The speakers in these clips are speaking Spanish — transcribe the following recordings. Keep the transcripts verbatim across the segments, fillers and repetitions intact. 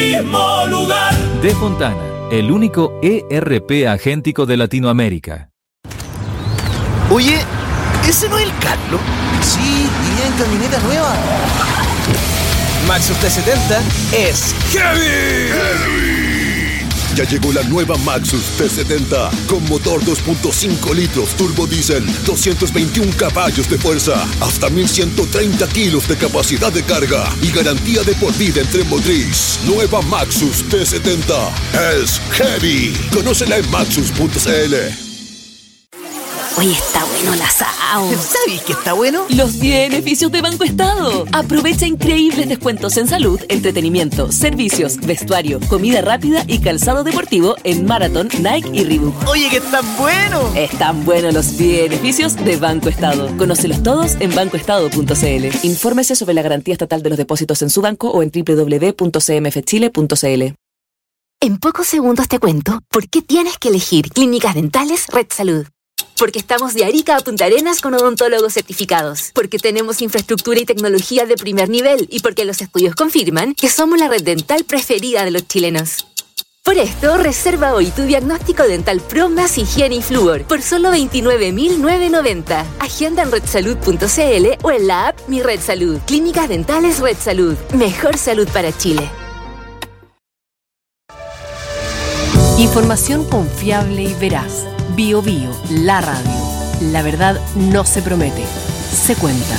mismo lugar. De Fontana, el único E R P agéntico de Latinoamérica. Oye, ¿ese no es el Carlos? Sí, iría en camioneta nueva. Maxus T setenta es heavy. ¡Heavy! Ya llegó la nueva Maxus T setenta con motor dos punto cinco litros turbo diésel, doscientos veintiún caballos de fuerza, hasta mil ciento treinta kilos de capacidad de carga y garantía de por vida en tren motriz. Nueva Maxus T setenta es heavy. Conócela en maxus punto c l. Oye, está bueno el asado. ¿Sabéis que está bueno? Los beneficios de Banco Estado. Aprovecha increíbles descuentos en salud, entretenimiento, servicios, vestuario, comida rápida y calzado deportivo en Marathon, Nike y Reebok. Oye, que están buenos. Están buenos los beneficios de Banco Estado. Conócelos todos en banco estado punto c l. Infórmese sobre la garantía estatal de los depósitos en su banco o en doble u doble u doble u punto c m f chile punto c l. En pocos segundos te cuento por qué tienes que elegir Clínicas Dentales Red Salud. Porque estamos de Arica a Punta Arenas con odontólogos certificados. Porque tenemos infraestructura y tecnología de primer nivel. Y porque los estudios confirman que somos la red dental preferida de los chilenos. Por esto, reserva hoy tu diagnóstico dental Pro más higiene y flúor por solo veintinueve mil novecientos noventa. Agenda en red salud punto c l o en la app Mi Red Salud. Clínicas Dentales Red Salud. Mejor salud para Chile. Información confiable y veraz. Bio Bio, la radio. La verdad no se promete, se cuenta.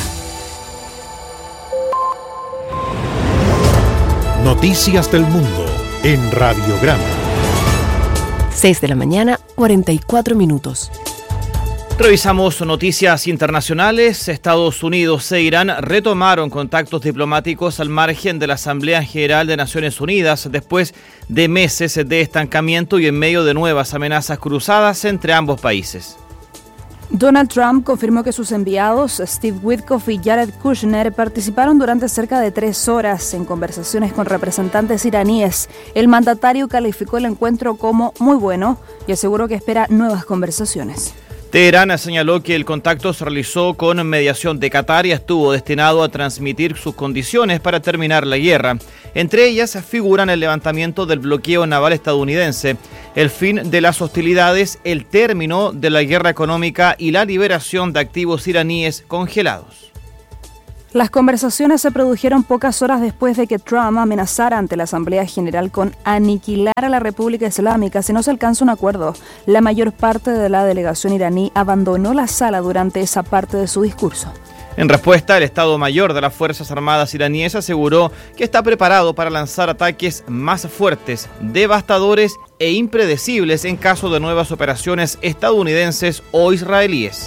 Noticias del mundo en Radiograma. seis de la mañana, cuarenta y cuatro minutos. Revisamos noticias internacionales. Estados Unidos e Irán retomaron contactos diplomáticos al margen de la Asamblea General de Naciones Unidas después de meses de estancamiento y en medio de nuevas amenazas cruzadas entre ambos países. Donald Trump confirmó que sus enviados, Steve Witkoff y Jared Kushner, participaron durante cerca de tres horas en conversaciones con representantes iraníes. El mandatario calificó el encuentro como muy bueno y aseguró que espera nuevas conversaciones. Teherán señaló que el contacto se realizó con mediación de Qatar y estuvo destinado a transmitir sus condiciones para terminar la guerra. Entre ellas figuran el levantamiento del bloqueo naval estadounidense, el fin de las hostilidades, el término de la guerra económica y la liberación de activos iraníes congelados. Las conversaciones se produjeron pocas horas después de que Trump amenazara ante la Asamblea General con aniquilar a la República Islámica si no se alcanza un acuerdo. La mayor parte de la delegación iraní abandonó la sala durante esa parte de su discurso. En respuesta, el Estado Mayor de las Fuerzas Armadas iraníes aseguró que está preparado para lanzar ataques más fuertes, devastadores e impredecibles en caso de nuevas operaciones estadounidenses o israelíes.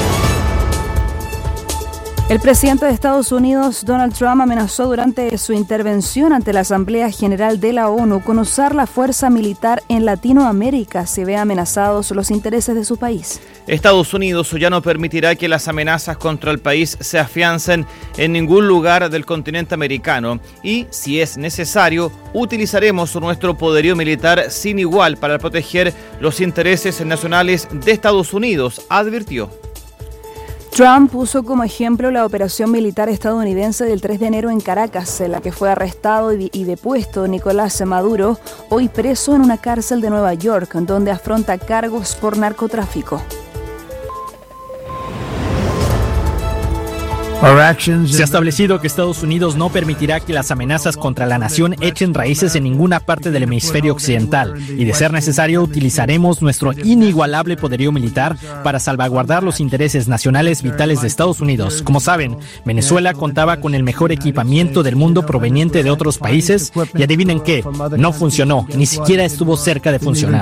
El presidente de Estados Unidos, Donald Trump, amenazó durante su intervención ante la Asamblea General de la ONU con usar la fuerza militar en Latinoamérica si ve amenazados los intereses de su país. Estados Unidos ya no permitirá que las amenazas contra el país se afiancen en ningún lugar del continente americano y, si es necesario, utilizaremos nuestro poderío militar sin igual para proteger los intereses nacionales de Estados Unidos, advirtió. Trump puso como ejemplo la operación militar estadounidense del tres de enero en Caracas, en la que fue arrestado y depuesto Nicolás Maduro, hoy preso en una cárcel de Nueva York, donde afronta cargos por narcotráfico. Se ha establecido que Estados Unidos no permitirá que las amenazas contra la nación echen raíces en ninguna parte del hemisferio occidental y, de ser necesario, utilizaremos nuestro inigualable poderío militar para salvaguardar los intereses nacionales vitales de Estados Unidos. Como saben, Venezuela contaba con el mejor equipamiento del mundo proveniente de otros países y adivinen qué, no funcionó, ni siquiera estuvo cerca de funcionar.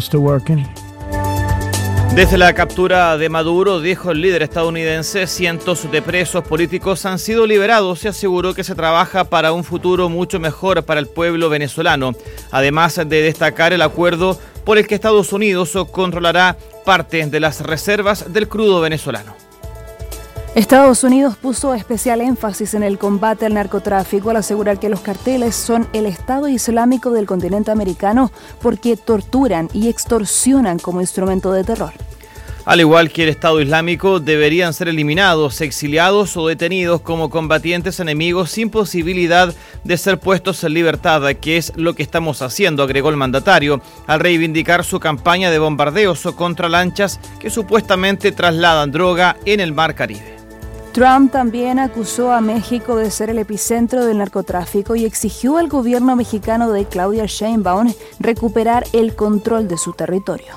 Desde la captura de Maduro, dijo el líder estadounidense, cientos de presos políticos han sido liberados y aseguró que se trabaja para un futuro mucho mejor para el pueblo venezolano, además de destacar el acuerdo por el que Estados Unidos controlará parte de las reservas del crudo venezolano. Estados Unidos puso especial énfasis en el combate al narcotráfico al asegurar que los carteles son el Estado Islámico del continente americano porque torturan y extorsionan como instrumento de terror. Al igual que el Estado Islámico, deberían ser eliminados, exiliados o detenidos como combatientes enemigos sin posibilidad de ser puestos en libertad, que es lo que estamos haciendo, agregó el mandatario, al reivindicar su campaña de bombardeos contra lanchas que supuestamente trasladan droga en el Mar Caribe. Trump también acusó a México de ser el epicentro del narcotráfico y exigió al gobierno mexicano de Claudia Sheinbaum recuperar el control de su territorio.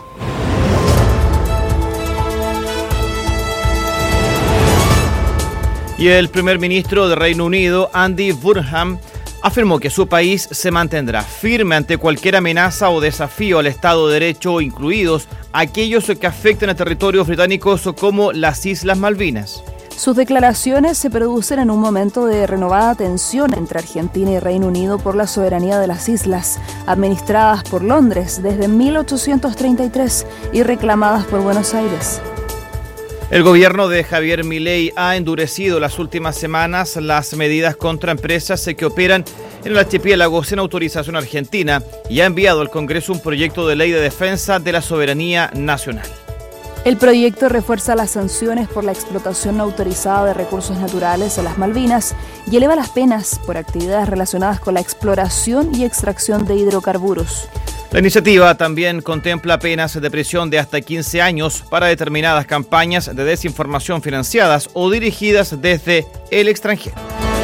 Y el primer ministro de Reino Unido, Andy Burnham, afirmó que su país se mantendrá firme ante cualquier amenaza o desafío al Estado de Derecho, incluidos aquellos que afecten a territorios británicos como las Islas Malvinas. Sus declaraciones se producen en un momento de renovada tensión entre Argentina y Reino Unido por la soberanía de las islas, administradas por Londres desde mil ochocientos treinta y tres y reclamadas por Buenos Aires. El gobierno de Javier Milei ha endurecido las últimas semanas las medidas contra empresas que operan en el archipiélago sin autorización argentina y ha enviado al Congreso un proyecto de ley de defensa de la soberanía nacional. El proyecto refuerza las sanciones por la explotación no autorizada de recursos naturales en las Malvinas y eleva las penas por actividades relacionadas con la exploración y extracción de hidrocarburos. La iniciativa también contempla penas de prisión de hasta quince años para determinadas campañas de desinformación financiadas o dirigidas desde el extranjero.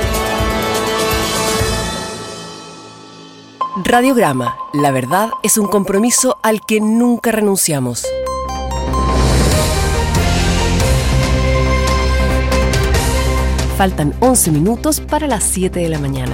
Radiograma. La verdad es un compromiso al que nunca renunciamos. Faltan once minutos para las siete de la mañana.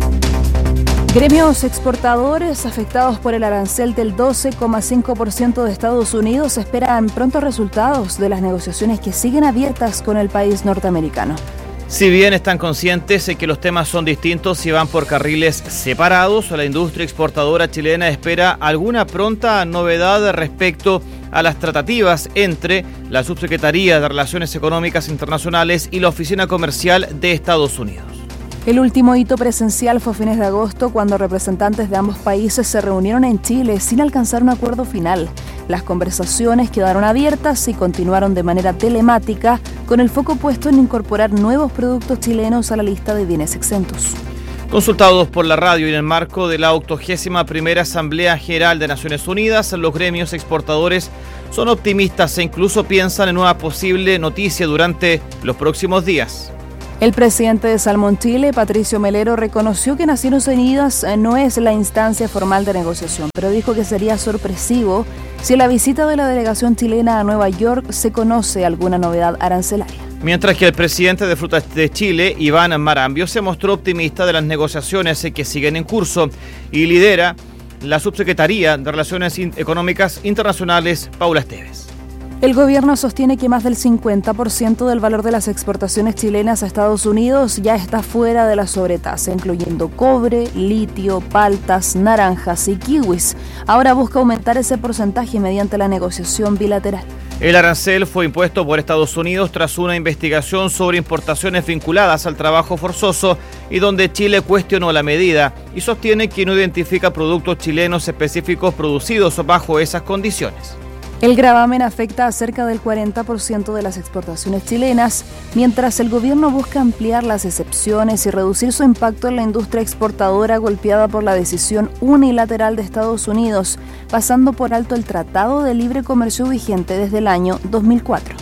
Gremios exportadores afectados por el arancel del doce coma cinco por ciento de Estados Unidos esperan prontos resultados de las negociaciones que siguen abiertas con el país norteamericano. Si bien están conscientes de que los temas son distintos y van por carriles separados, la industria exportadora chilena espera alguna pronta novedad respecto a las tratativas entre la Subsecretaría de Relaciones Económicas Internacionales y la Oficina Comercial de Estados Unidos. El último hito presencial fue a fines de agosto, cuando representantes de ambos países se reunieron en Chile sin alcanzar un acuerdo final. Las conversaciones quedaron abiertas y continuaron de manera telemática, con el foco puesto en incorporar nuevos productos chilenos a la lista de bienes exentos. Consultados por la radio y en el marco de la octogésima primera Asamblea General de Naciones Unidas, los gremios exportadores son optimistas e incluso piensan en una posible noticia durante los próximos días. El presidente de Salmón Chile, Patricio Melero, reconoció que Naciones Unidas no es la instancia formal de negociación, pero dijo que sería sorpresivo si en la visita de la delegación chilena a Nueva York se conoce alguna novedad arancelaria. Mientras que el presidente de Frutas de Chile, Iván Marambio, se mostró optimista de las negociaciones que siguen en curso y lidera la Subsecretaría de Relaciones Económicas Internacionales, Paula Esteves. El gobierno sostiene que más del cincuenta por ciento del valor de las exportaciones chilenas a Estados Unidos ya está fuera de la sobretasa, incluyendo cobre, litio, paltas, naranjas y kiwis. Ahora busca aumentar ese porcentaje mediante la negociación bilateral. El arancel fue impuesto por Estados Unidos tras una investigación sobre importaciones vinculadas al trabajo forzoso y donde Chile cuestionó la medida y sostiene que no identifica productos chilenos específicos producidos bajo esas condiciones. El gravamen afecta a cerca del cuarenta por ciento de las exportaciones chilenas, mientras el gobierno busca ampliar las excepciones y reducir su impacto en la industria exportadora golpeada por la decisión unilateral de Estados Unidos, pasando por alto el Tratado de Libre Comercio vigente desde el año dos mil cuatro.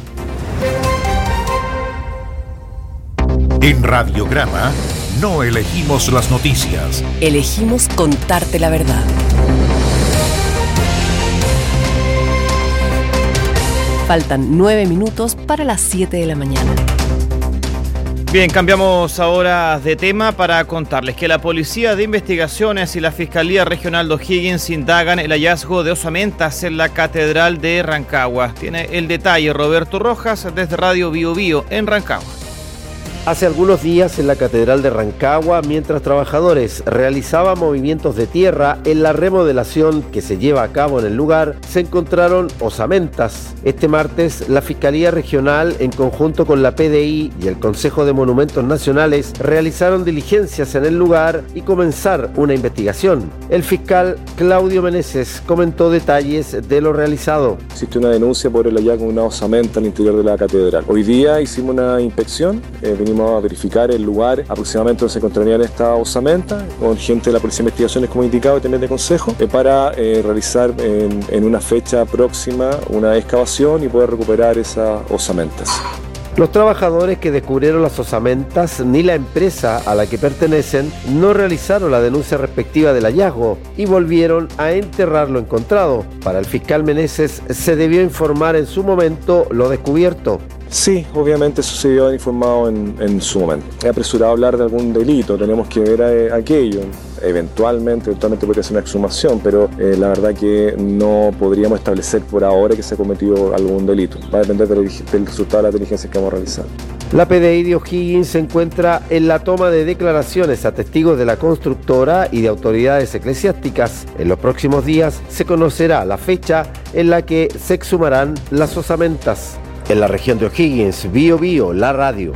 En Radiograma no elegimos las noticias. Elegimos contarte la verdad. Faltan nueve minutos para las siete de la mañana. Bien, cambiamos ahora de tema para contarles que la Policía de Investigaciones y la Fiscalía Regional de O'Higgins indagan el hallazgo de osamentas en la Catedral de Rancagua. Tiene el detalle Roberto Rojas desde Radio Bio Bio en Rancagua. Hace algunos días en la Catedral de Rancagua, mientras trabajadores realizaban movimientos de tierra en la remodelación que se lleva a cabo en el lugar, se encontraron osamentas. Este martes, la Fiscalía Regional, en conjunto con la P D I y el Consejo de Monumentos Nacionales, realizaron diligencias en el lugar y comenzar una investigación. El fiscal Claudio Meneses comentó detalles de lo realizado. Existe una denuncia por el hallazgo de una osamenta al interior de la catedral. Hoy día hicimos una inspección, eh, venimos a verificar el lugar aproximadamente donde se encontrarían esta osamenta con gente de la Policía de Investigaciones, como indicado, y también de Consejo, eh, para eh, realizar en, en una fecha próxima una excavación y poder recuperar esas osamentas. Los trabajadores que descubrieron las osamentas ni la empresa a la que pertenecen no realizaron la denuncia respectiva del hallazgo y volvieron a enterrar lo encontrado. Para el fiscal Meneses se debió informar en su momento lo descubierto. Sí, obviamente eso se dio informado en, en su momento. Es apresurado hablar de algún delito, tenemos que ver a, a aquello. Eventualmente, eventualmente podría ser una exhumación, pero eh, la verdad que no podríamos establecer por ahora que se ha cometido algún delito. Va a depender del, del resultado de la diligencia que vamos a realizar. La P D I de O'Higgins se encuentra en la toma de declaraciones a testigos de la constructora y de autoridades eclesiásticas. En los próximos días se conocerá la fecha en la que se exhumarán las osamentas. En la región de O'Higgins, Bío Bío, la radio.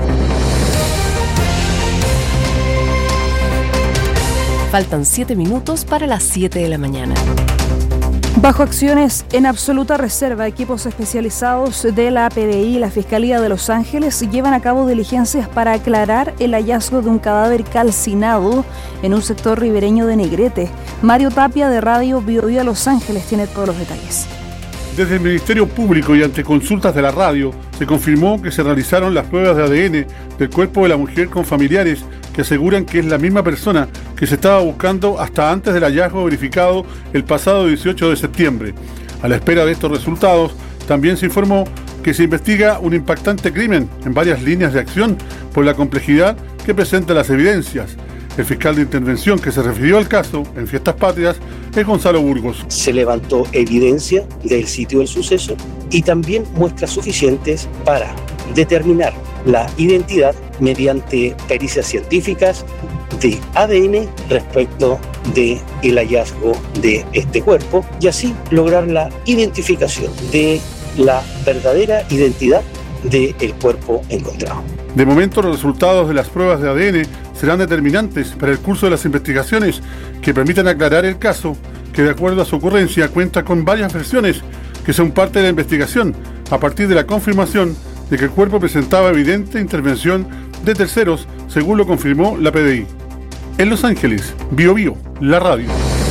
Faltan siete minutos para las siete de la mañana. Bajo acciones en absoluta reserva, equipos especializados de la P D I y la Fiscalía de Los Ángeles llevan a cabo diligencias para aclarar el hallazgo de un cadáver calcinado en un sector ribereño de Negrete. Mario Tapia, de Radio Bío Bío Los Ángeles, tiene todos los detalles. Desde el Ministerio Público y ante consultas de la radio, se confirmó que se realizaron las pruebas de A D N del cuerpo de la mujer con familiares que aseguran que es la misma persona que se estaba buscando hasta antes del hallazgo verificado el pasado dieciocho de septiembre. A la espera de estos resultados, también se informó que se investiga un impactante crimen en varias líneas de acción por la complejidad que presentan las evidencias. El fiscal de intervención que se refirió al caso en Fiestas Patrias es Gonzalo Burgos. Se levantó evidencia del sitio del suceso y también muestras suficientes para determinar la identidad mediante pericias científicas de A D N respecto del hallazgo de este cuerpo y así lograr la identificación de la verdadera identidad del cuerpo encontrado. De momento, los resultados de las pruebas de A D N serán determinantes para el curso de las investigaciones que permitan aclarar el caso, que de acuerdo a su ocurrencia cuenta con varias versiones que son parte de la investigación, a partir de la confirmación de que el cuerpo presentaba evidente intervención de terceros, según lo confirmó la P D I. En Los Ángeles, Bío Bío, la radio.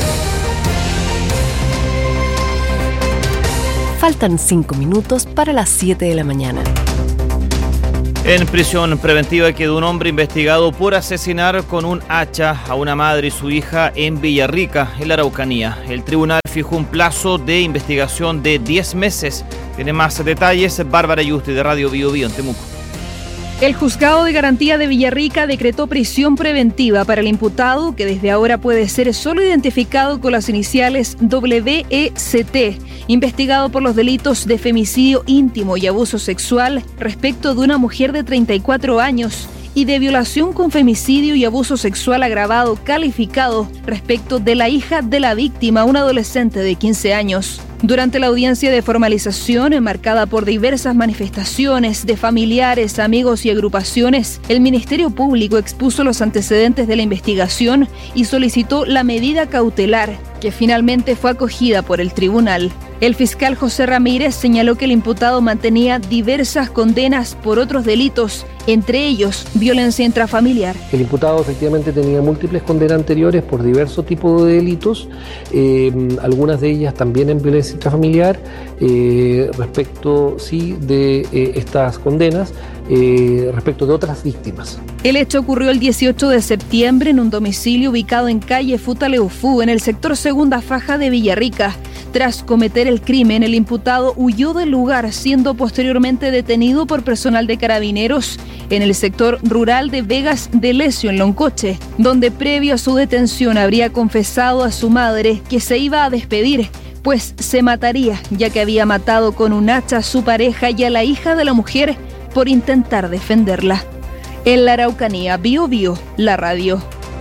Faltan cinco minutos para las siete de la mañana. En prisión preventiva quedó un hombre investigado por asesinar con un hacha a una madre y su hija en Villarrica, en la Araucanía. El tribunal fijó un plazo de investigación de diez meses. Tiene más detalles Bárbara Yuste, de Radio Bío Bío, en Temuco. El Juzgado de Garantía de Villarrica decretó prisión preventiva para el imputado, que desde ahora puede ser solo identificado con las iniciales W E C T, investigado por los delitos de femicidio íntimo y abuso sexual respecto de una mujer de treinta y cuatro años y de violación con femicidio y abuso sexual agravado calificado respecto de la hija de la víctima, una adolescente de quince años. Durante la audiencia de formalización, enmarcada por diversas manifestaciones de familiares, amigos y agrupaciones, el Ministerio Público expuso los antecedentes de la investigación y solicitó la medida cautelar, que finalmente fue acogida por el tribunal. El fiscal José Ramírez señaló que el imputado mantenía diversas condenas por otros delitos, entre ellos violencia intrafamiliar. El imputado efectivamente tenía múltiples condenas anteriores por diversos tipos de delitos, eh, algunas de ellas también en violencia intrafamiliar, eh, respecto sí de eh, estas condenas, eh, respecto de otras víctimas. El hecho ocurrió el dieciocho de septiembre en un domicilio ubicado en calle Futaleufú, en el sector Segunda Faja de Villarrica. Tras cometer el crimen, el imputado huyó del lugar, siendo posteriormente detenido por personal de Carabineros en el sector rural de Vegas de Lesio, en Loncoche, donde previo a su detención habría confesado a su madre que se iba a despedir, pues se mataría, ya que había matado con un hacha a su pareja y a la hija de la mujer por intentar defenderla. En la Araucanía, Bio Bio, la radio.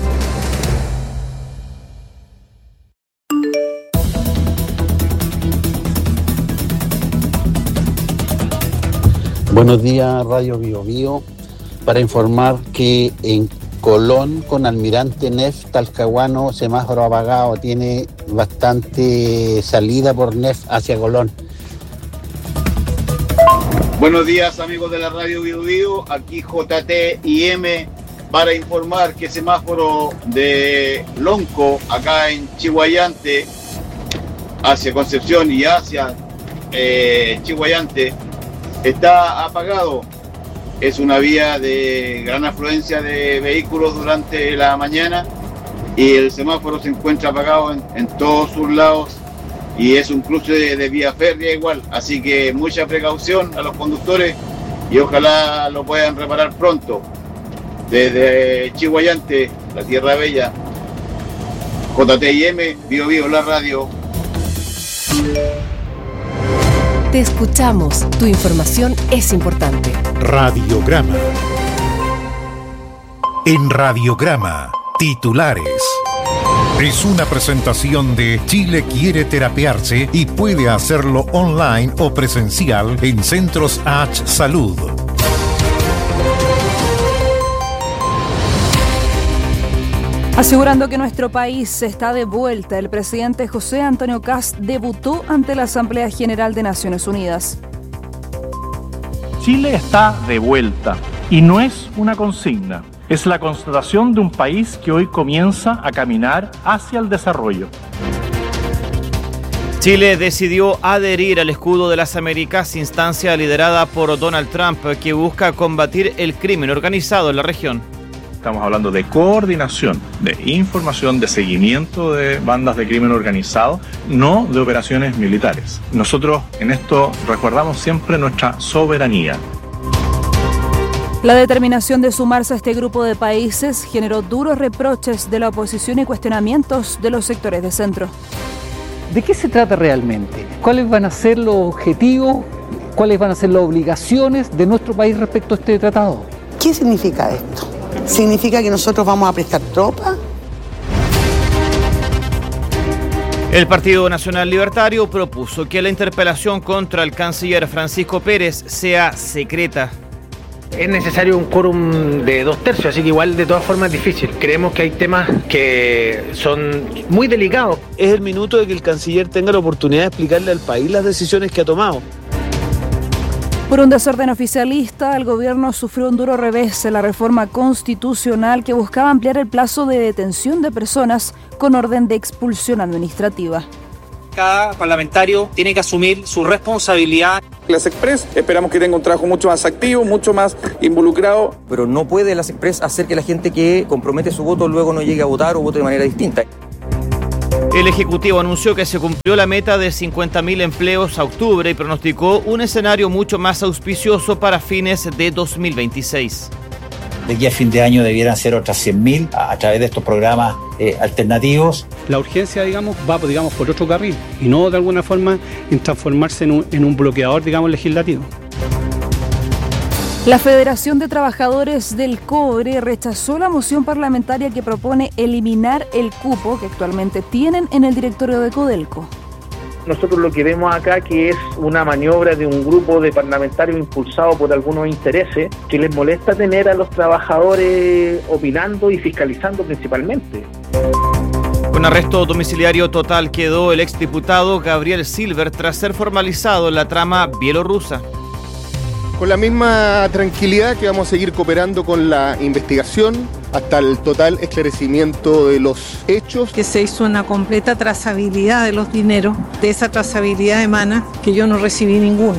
Buenos días, Radio Bio Bio, para informar que en Colón con Almirante Nef Talcahuano, semáforo apagado, tiene bastante salida por Nef hacia Colón. Buenos días, amigos de la Radio Bio Bio, aquí J T I M para informar que semáforo de Lonco, acá en Chihuayante, hacia Concepción y hacia eh, Chihuayante, está apagado. Es una vía de gran afluencia de vehículos durante la mañana y el semáforo se encuentra apagado en, en todos sus lados y es un cruce de, de vía férrea igual. Así que mucha precaución a los conductores y ojalá lo puedan reparar pronto. Desde Chihuayante, la Tierra Bella, J T I M, Bio Bio, la radio. Te escuchamos, tu información es importante. Radiograma. En Radiograma, titulares. Es una presentación de Chile quiere terapiarse y puede hacerlo online o presencial en Centros H Salud. Asegurando que nuestro país está de vuelta, el presidente José Antonio Kast debutó ante la Asamblea General de Naciones Unidas. Chile está de vuelta y no es una consigna, es la constatación de un país que hoy comienza a caminar hacia el desarrollo. Chile decidió adherir al escudo de las Américas, instancia liderada por Donald Trump que busca combatir el crimen organizado en la región. Estamos hablando de coordinación, de información, de seguimiento de bandas de crimen organizado, no de operaciones militares. Nosotros en esto resguardamos siempre nuestra soberanía. La determinación de sumarse a este grupo de países generó duros reproches de la oposición y cuestionamientos de los sectores de centro. ¿De qué se trata realmente? ¿Cuáles van a ser los objetivos? ¿Cuáles van a ser las obligaciones de nuestro país respecto a este tratado? ¿Qué significa esto? ¿Significa que nosotros vamos a prestar tropas? El Partido Nacional Libertario propuso que la interpelación contra el canciller Francisco Pérez sea secreta. Es necesario un quórum de dos tercios, así que igual de todas formas es difícil. Creemos que hay temas que son muy delicados. Es el minuto de que el canciller tenga la oportunidad de explicarle al país las decisiones que ha tomado. Por un desorden oficialista, el gobierno sufrió un duro revés en la reforma constitucional que buscaba ampliar el plazo de detención de personas con orden de expulsión administrativa. Cada parlamentario tiene que asumir su responsabilidad. Las Express esperamos que tenga un trabajo mucho más activo, mucho más involucrado. Pero no puede las Express hacer que la gente que compromete su voto luego no llegue a votar o vote de manera distinta. El Ejecutivo anunció que se cumplió la meta de cincuenta mil empleos a octubre y pronosticó un escenario mucho más auspicioso para fines de dos mil veintiséis. De aquí a fin de año debieran ser otras cien mil a, a través de estos programas eh, alternativos. La urgencia, digamos, va digamos, por otro carril y no de alguna forma en transformarse en un, en un bloqueador, digamos, legislativo. La Federación de Trabajadores del Cobre rechazó la moción parlamentaria que propone eliminar el cupo que actualmente tienen en el directorio de Codelco. Nosotros lo que vemos acá que es una maniobra de un grupo de parlamentarios impulsado por algunos intereses que les molesta tener a los trabajadores opinando y fiscalizando principalmente. Con arresto domiciliario total quedó el exdiputado Gabriel Silver tras ser formalizado en la trama bielorrusa. Con la misma tranquilidad que vamos a seguir cooperando con la investigación hasta el total esclarecimiento de los hechos. Que se hizo una completa trazabilidad de los dineros. De esa trazabilidad emana que yo no recibí ninguno.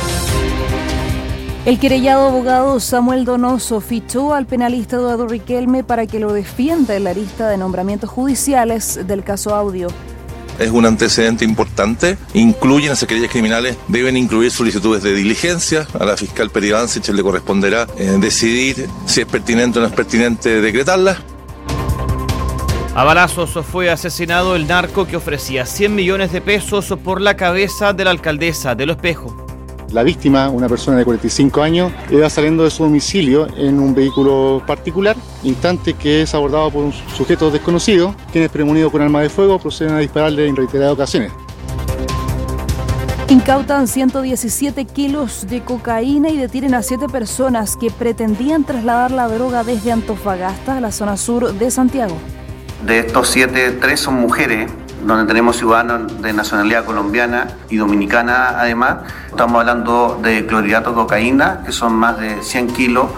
El querellado abogado Samuel Donoso fichó al penalista Eduardo Riquelme para que lo defienda en la lista de nombramientos judiciales del caso Audio. Es un antecedente importante. Incluyen las querellas criminales, deben incluir solicitudes de diligencia. A la fiscal Peri Bancich le corresponderá eh, decidir si es pertinente o no es pertinente decretarlas. A balazos fue asesinado el narco que ofrecía cien millones de pesos por la cabeza de la alcaldesa de Lo Espejo. La víctima, una persona de cuarenta y cinco años, iba saliendo de su domicilio en un vehículo particular, instante que es abordado por un sujeto desconocido, quienes premonidos con arma de fuego proceden a dispararle en reiteradas ocasiones. Incautan ciento diecisiete kilos de cocaína y detienen a siete personas que pretendían trasladar la droga desde Antofagasta a la zona sur de Santiago. De estos siete, tres son mujeres, donde tenemos ciudadanos de nacionalidad colombiana y dominicana además. Estamos hablando de clorhidrato de cocaína, que son más de cien kilos.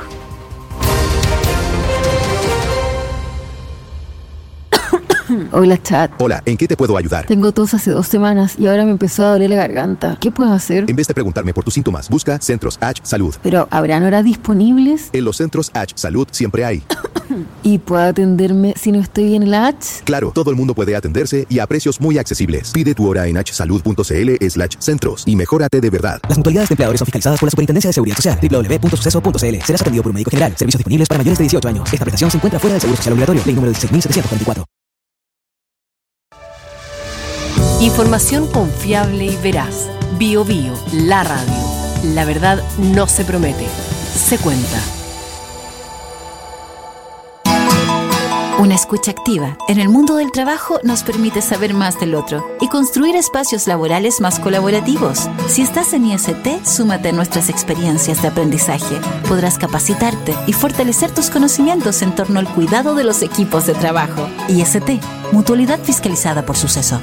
Hola, chat. Hola, ¿en qué te puedo ayudar? Tengo tos hace dos semanas y ahora me empezó a doler la garganta. ¿Qué puedo hacer? En vez de preguntarme por tus síntomas, busca Centros H Salud. Pero, ¿habrán horas disponibles? En los Centros H Salud siempre hay. ¿Y puedo atenderme si no estoy bien en la H? Claro, todo el mundo puede atenderse y a precios muy accesibles. Pide tu hora en hsalud.cl slash centros y mejórate de verdad. Las mutualidades de empleadores son fiscalizadas por la Superintendencia de Seguridad Social. doble u doble u doble u punto suceso punto c l. Serás atendido por un médico general. Servicios disponibles para mayores de dieciocho años. Esta prestación se encuentra fuera del Seguro Social Obligatorio. Ley número dieciséis mil setecientos cuarenta y cuatro. Información confiable y veraz. Bio Bio, la radio. La verdad no se promete, se cuenta. Una escucha activa en el mundo del trabajo nos permite saber más del otro y construir espacios laborales más colaborativos. Si estás en I S T, súmate a nuestras experiencias de aprendizaje. Podrás capacitarte y fortalecer tus conocimientos en torno al cuidado de los equipos de trabajo. I S T, Mutualidad Fiscalizada por Suceso.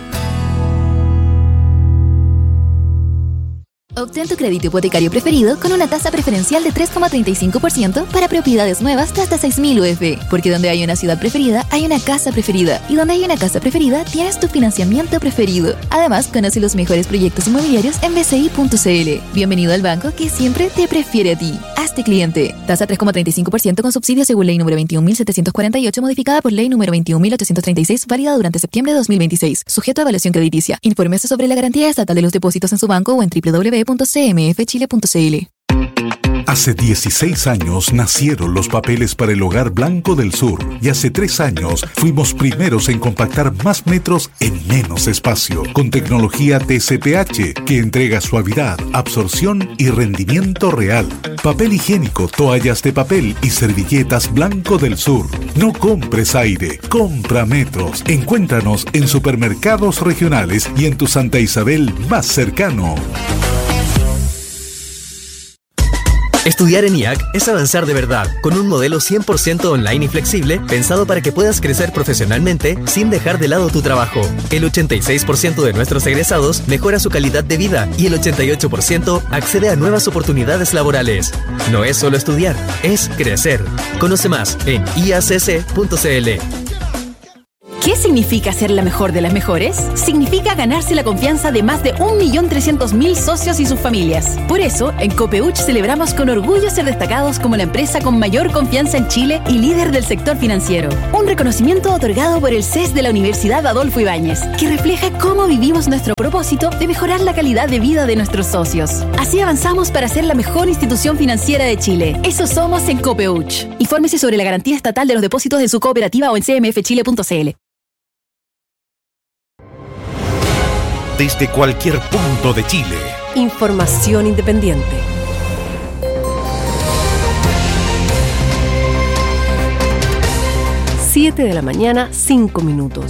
Obtén tu crédito hipotecario preferido con una tasa preferencial de tres coma treinta y cinco por ciento para propiedades nuevas de hasta seis mil U F. Porque donde hay una ciudad preferida, hay una casa preferida. Y donde hay una casa preferida, tienes tu financiamiento preferido. Además, conoce los mejores proyectos inmobiliarios en b c i punto c l. Bienvenido al banco que siempre te prefiere a ti. Hazte cliente. Tasa tres coma treinta y cinco por ciento con subsidio según ley número veintiún mil setecientos cuarenta y ocho, modificada por ley número veintiún mil ochocientos treinta y seis, válida durante septiembre de dos mil veintiséis. Sujeto a evaluación crediticia. Infórmese sobre la garantía estatal de los depósitos en su banco o en w w w punto c m f chile punto c l. Hace dieciséis años nacieron los papeles para el Hogar Blanco del Sur y hace tres años fuimos primeros en compactar más metros en menos espacio con tecnología T C P H que entrega suavidad, absorción y rendimiento real. Papel higiénico, toallas de papel y servilletas Blanco del Sur. No compres aire, compra metros. Encuéntranos en supermercados regionales y en tu Santa Isabel más cercano. Estudiar en I A C es avanzar de verdad, con un modelo cien por ciento online y flexible, pensado para que puedas crecer profesionalmente sin dejar de lado tu trabajo. El ochenta y seis por ciento de nuestros egresados mejora su calidad de vida y el ochenta y ocho por ciento accede a nuevas oportunidades laborales. No es solo estudiar, es crecer. Conoce más en i a c c punto c l. ¿Qué significa ser la mejor de las mejores? Significa ganarse la confianza de más de un millón trescientos mil socios y sus familias. Por eso, en Copeuch celebramos con orgullo ser destacados como la empresa con mayor confianza en Chile y líder del sector financiero. Un reconocimiento otorgado por el C E S de la Universidad Adolfo Ibáñez, que refleja cómo vivimos nuestro propósito de mejorar la calidad de vida de nuestros socios. Así avanzamos para ser la mejor institución financiera de Chile. Eso somos en Copeuch. Infórmese sobre la garantía estatal de los depósitos de su cooperativa o en c m f chile punto c l. Desde cualquier punto de Chile. Información independiente. siete de la mañana, cinco minutos.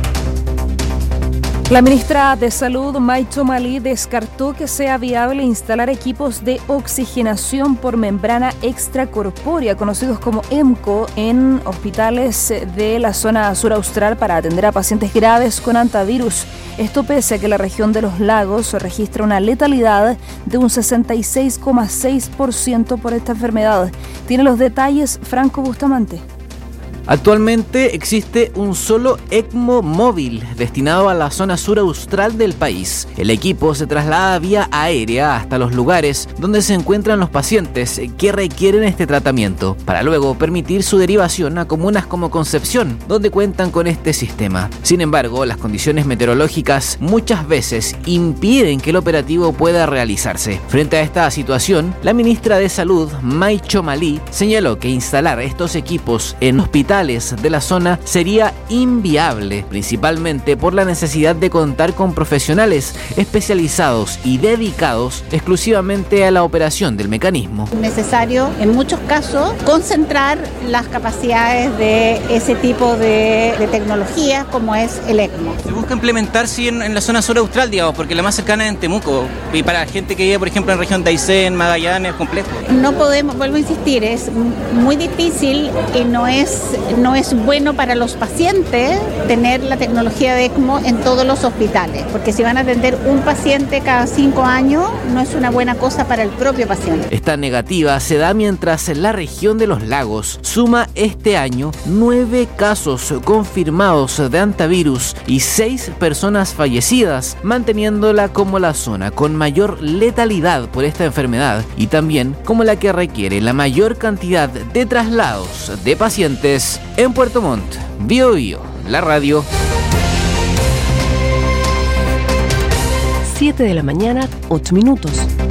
La ministra de Salud, May Chomali, descartó que sea viable instalar equipos de oxigenación por membrana extracorpórea, conocidos como E M C O, en hospitales de la zona sur austral para atender a pacientes graves con hantavirus. Esto pese a que la región de los lagos registra una letalidad de un sesenta y seis coma seis por ciento por esta enfermedad. Tiene los detalles Franco Bustamante. Actualmente existe un solo ECMO móvil destinado a la zona sur austral del país. El equipo se traslada vía aérea hasta los lugares donde se encuentran los pacientes que requieren este tratamiento, para luego permitir su derivación a comunas como Concepción, donde cuentan con este sistema. Sin embargo, las condiciones meteorológicas muchas veces impiden que el operativo pueda realizarse. Frente a esta situación, la ministra de Salud, May Chomali, señaló que instalar estos equipos en hospitales hospitales de la zona sería inviable, principalmente por la necesidad de contar con profesionales especializados y dedicados exclusivamente a la operación del mecanismo. Es necesario, en muchos casos, concentrar las capacidades de ese tipo de, de tecnología como es el ECMO. Se busca implementar, sí, en, en la zona sur austral, digamos, porque la más cercana es en Temuco, y para la gente que vive, por ejemplo, en la región de Aysén, Magallanes, es complejo. No podemos, vuelvo a insistir, es muy difícil y no es, no es bueno para los pacientes tener la tecnología de ECMO en todos los hospitales, porque si van a atender un paciente cada cinco años, no es una buena cosa para el propio paciente. Esta negativa se da mientras la región de los lagos suma este año nueve casos confirmados de hantavirus y seis personas fallecidas, manteniéndola como la zona con mayor letalidad por esta enfermedad y también como la que requiere la mayor cantidad de traslados de pacientes en Puerto Montt. Bio Bio, la radio. siete de la mañana, ocho minutos.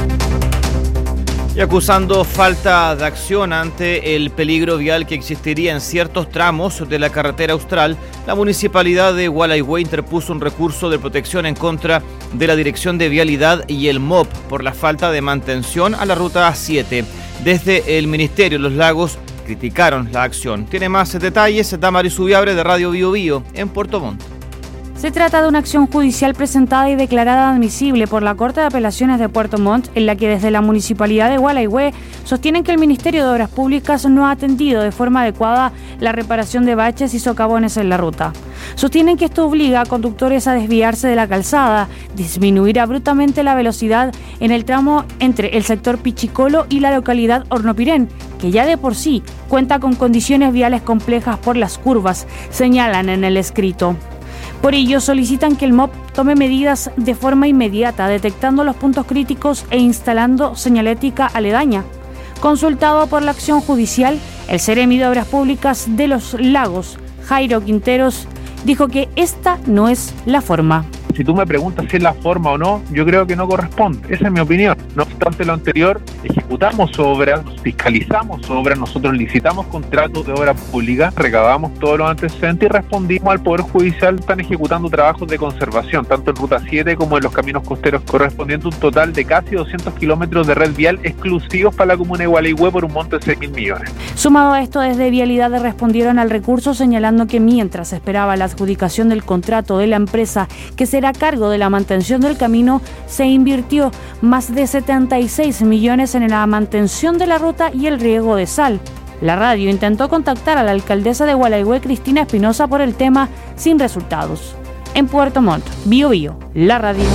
Y acusando falta de acción ante el peligro vial que existiría en ciertos tramos de la carretera austral, la municipalidad de Gualeguay interpuso un recurso de protección en contra de la Dirección de Vialidad y el M O P por la falta de mantención a la ruta A siete. Desde el Ministerio de los Lagos criticaron la acción. Tiene más detalles Damaris Ubiabre de Radio Bio Bio en Puerto Montt. Se trata de una acción judicial presentada y declarada admisible por la Corte de Apelaciones de Puerto Montt, en la que desde la Municipalidad de Gualeguay sostienen que el Ministerio de Obras Públicas no ha atendido de forma adecuada la reparación de baches y socavones en la ruta. Sostienen que esto obliga a conductores a desviarse de la calzada, disminuir abruptamente la velocidad en el tramo entre el sector Pichicolo y la localidad Hornopirén, que ya de por sí cuenta con condiciones viales complejas por las curvas, señalan en el escrito. Por ello, solicitan que el M O P tome medidas de forma inmediata, detectando los puntos críticos e instalando señalética aledaña. Consultado por la acción judicial, el Seremi de Obras Públicas de los Lagos, Jairo Quinteros, dijo que esta no es la forma. Si tú me preguntas si es la forma o no, yo creo que no corresponde. Esa es mi opinión. No obstante lo anterior, ejecutamos obras, fiscalizamos obras, nosotros licitamos contratos de obra pública, recabamos todos los antecedentes y respondimos al Poder Judicial. Están ejecutando trabajos de conservación, tanto en Ruta siete como en los caminos costeros, correspondiendo a un total de casi doscientos kilómetros de red vial exclusivos para la comuna de Gualeguay por un monto de seis mil millones. Sumado a esto, desde Vialidad respondieron al recurso señalando que mientras esperaba la adjudicación del contrato de la empresa que será a cargo de la mantención del camino, se invirtió más de setenta y seis millones en la mantención de la ruta y el riego de sal. La radio intentó contactar a la alcaldesa de Gualeguay, Cristina Espinosa, por el tema, sin resultados. En Puerto Montt, Bio Bio, la radio.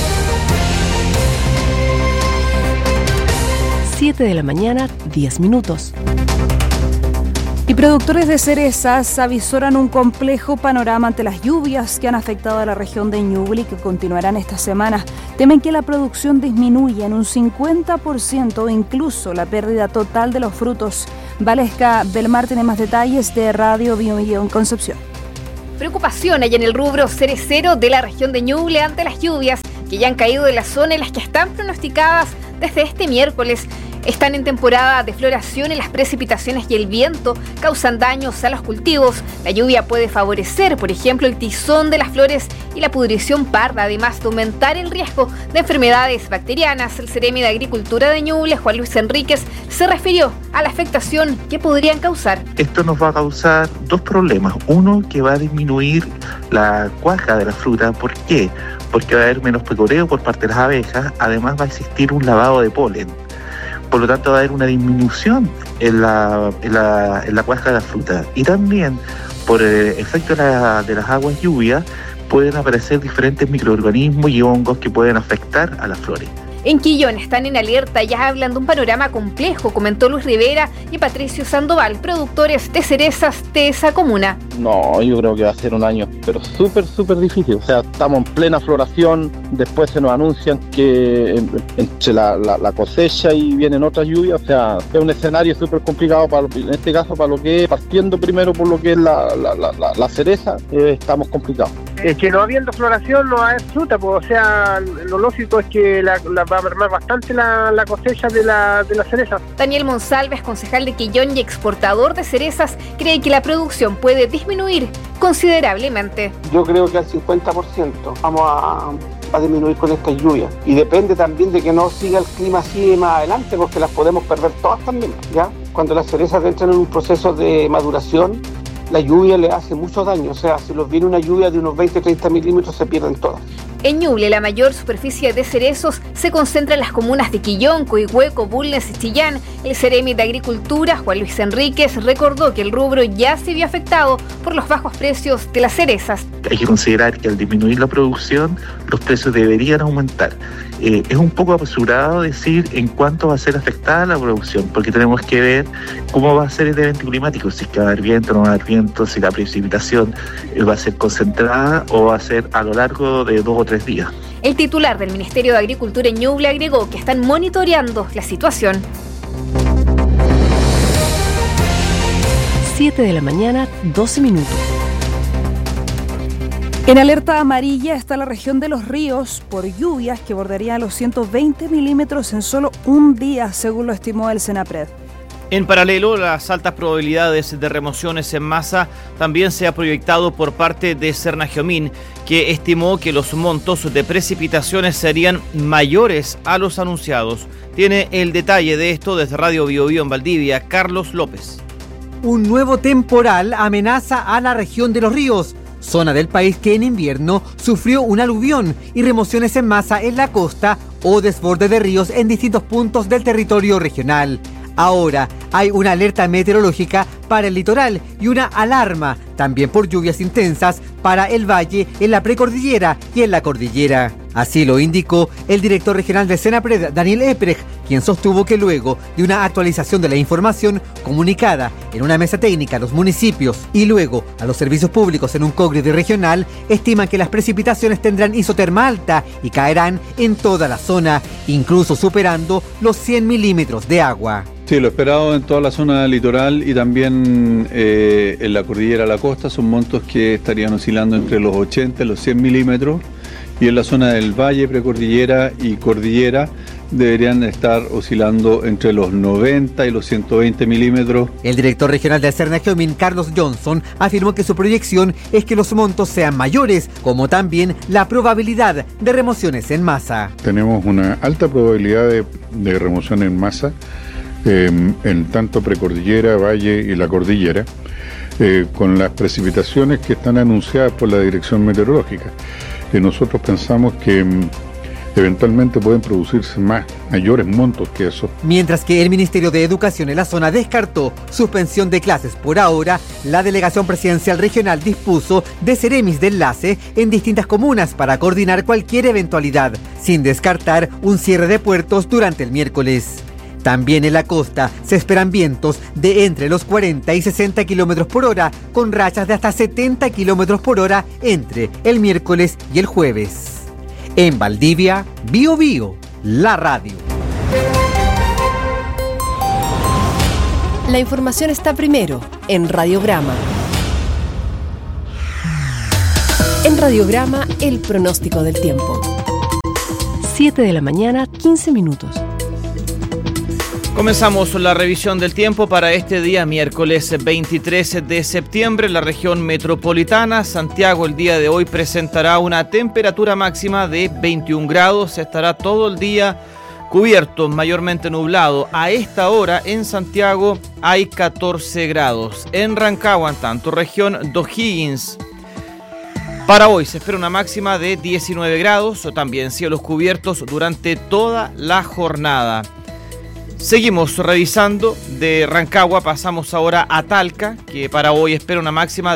siete de la mañana, diez minutos. Y productores de cerezas avisoran un complejo panorama ante las lluvias que han afectado a la región de Ñuble y que continuarán esta semana. Temen que la producción disminuya en un cincuenta por ciento o incluso la pérdida total de los frutos. Valesca Belmar tiene más detalles de Radio Bio Bio en Concepción. Preocupación hay en el rubro cerecero de la región de Ñuble ante las lluvias que ya han caído de la zona en las que están pronosticadas desde este miércoles. Están en temporada de floración y las precipitaciones y el viento causan daños a los cultivos. La lluvia puede favorecer, por ejemplo, el tizón de las flores y la pudrición parda, además de aumentar el riesgo de enfermedades bacterianas. El Seremi de Agricultura de Ñuble, Juan Luis Enríquez, se refirió a la afectación que podrían causar. Esto nos va a causar dos problemas. Uno, que va a disminuir la cuaja de la fruta. ¿Por qué? Porque va a haber menos pecoreo por parte de las abejas. Además, va a existir un lavado de polen. Por lo tanto, va a haber una disminución en la, en la, en la cuaja de la fruta. Y también, por el efecto de, la, de las aguas lluvias, pueden aparecer diferentes microorganismos y hongos que pueden afectar a las flores. En Quillón están en alerta, ya hablan de un panorama complejo, comentó Luis Rivera y Patricio Sandoval, productores de cerezas de esa comuna. No, yo creo que va a ser un año, pero súper, súper difícil. O sea, estamos en plena floración, después se nos anuncian que entre la, la, la cosecha y vienen otras lluvias. O sea, es un escenario súper complicado, para, en este caso, para lo que es, partiendo primero por lo que es la, la, la, la, la cereza, eh, estamos complicados. Es que no habiendo floración no va a haber fruta, pues, o sea, lo lógico es que la, la va a mermar bastante la, la cosecha de la, de la cereza. Daniel Monsalves, concejal de Quillón y exportador de cerezas, cree que la producción puede disminuir considerablemente. Yo creo que al cincuenta por ciento vamos a, a disminuir con estas lluvias. Y depende también de que no siga el clima así más adelante, porque las podemos perder todas también, ¿ya? Cuando las cerezas entran en un proceso de maduración, la lluvia le hace mucho daño. O sea, si nos viene una lluvia de unos veinte a treinta milímetros, se pierden todas. En Ñuble, la mayor superficie de cerezos se concentra en las comunas de Quillón, Coihueco, Bulnes y Chillán. El Ceremi de Agricultura, Juan Luis Enríquez, recordó que el rubro ya se vio afectado por los bajos precios de las cerezas. Hay que considerar que al disminuir la producción, los precios deberían aumentar. Eh, es un poco apresurado decir en cuánto va a ser afectada la producción, porque tenemos que ver cómo va a ser el evento climático, si es que va a haber viento o no va a haber viento, si la precipitación va a ser concentrada o va a ser a lo largo de dos o tres días. El titular del Ministerio de Agricultura en Ñuble agregó que están monitoreando la situación. siete de la mañana, doce minutos. En alerta amarilla está la región de Los Ríos por lluvias que bordearían los ciento veinte milímetros en solo un día, según lo estimó el Senapred. En paralelo, las altas probabilidades de remociones en masa también se ha proyectado por parte de Cernagiomín, que estimó que los montos de precipitaciones serían mayores a los anunciados. Tiene el detalle de esto desde Radio Bio Bio en Valdivia, Carlos López. Un nuevo temporal amenaza a la región de Los Ríos, zona del país que en invierno sufrió un aluvión y remociones en masa en la costa o desborde de ríos en distintos puntos del territorio regional. Ahora hay una alerta meteorológica para el litoral y una alarma también por lluvias intensas para el valle, en la precordillera y en la cordillera. Así lo indicó el director regional de Senapred, Daniel Eprecht, quien sostuvo que luego de una actualización de la información comunicada en una mesa técnica a los municipios y luego a los servicios públicos en un cóngreso regional, estiman que las precipitaciones tendrán isoterma alta y caerán en toda la zona, incluso superando los cien milímetros de agua. Sí, lo esperado en toda la zona litoral y también eh, en la cordillera a la costa son montos que estarían oscilando entre los ochenta y los cien milímetros, y en la zona del valle, precordillera y cordillera deberían estar oscilando entre los noventa y los ciento veinte milímetros. El director regional de Cernagiomín, Carlos Johnson, afirmó que su proyección es que los montos sean mayores, como también la probabilidad de remociones en masa. Tenemos una alta probabilidad de, de remoción en masa eh, en tanto precordillera, valle y la cordillera, eh, con las precipitaciones que están anunciadas por la Dirección Meteorológica. Eh, nosotros pensamos que mm, eventualmente pueden producirse más, mayores montos que eso. Mientras que el Ministerio de Educación en la zona descartó suspensión de clases por ahora, la Delegación Presidencial Regional dispuso de seremis de enlace en distintas comunas para coordinar cualquier eventualidad, sin descartar un cierre de puertos durante el miércoles. También en la costa se esperan vientos de entre los cuarenta y sesenta kilómetros por hora, con rachas de hasta setenta kilómetros por hora entre el miércoles y el jueves. En Valdivia, Bio Bio, la radio. La información está primero en Radiograma. En Radiograma, el pronóstico del tiempo. siete de la mañana, quince minutos. Comenzamos la revisión del tiempo para este día miércoles veintitrés de septiembre. La región metropolitana, Santiago, el día de hoy presentará una temperatura máxima de veintiún grados. Estará todo el día cubierto, mayormente nublado. A esta hora en Santiago hay catorce grados. En Rancagua, en tanto, región d'O'Higgins, para hoy se espera una máxima de diecinueve grados, o también cielos cubiertos durante toda la jornada. Seguimos revisando. De Rancagua pasamos ahora a Talca, que para hoy espera una máxima